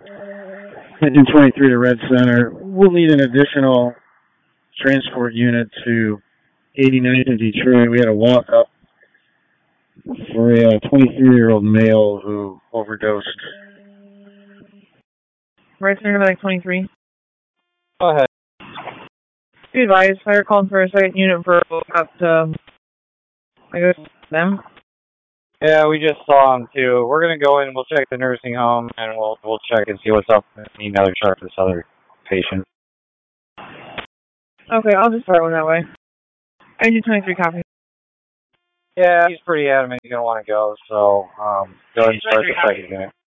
Engine 23 to Red Center. We'll need an additional transport unit to 89th in Detroit. We had a walk-up for a 23-year-old male who overdosed. Red Center, like 23. Go ahead. Be advised, fire called for a second unit for about, I guess, them. Yeah, we just saw him too. We're gonna go in. We'll check the nursing home, and we'll check and see what's up. We need another chart for this other patient. Okay, I'll just start one that way. Engine 23 copy. Yeah, he's pretty adamant he's gonna want to go. So go ahead and start the second unit.